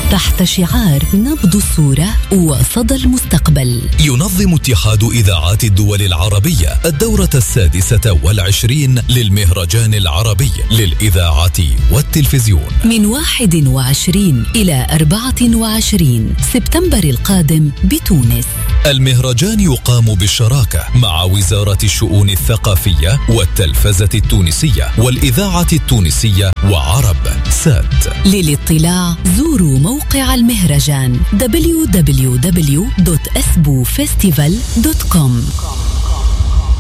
تحت شعار نبض الصورة وصدى المستقبل. ينظم اتحاد إذاعات الدول العربية الدورة 26 للمهرجان العربي للإذاعة والتلفزيون من 21 إلى 24 سبتمبر القادم بتونس. المهرجان يقام بالشراكة مع وزارة الشؤون الثقافية والتلفزة التونسية والإذاعة التونسية وعرب سات. للاطلاع زوروا موقع المهرجان www.esbufestival.com.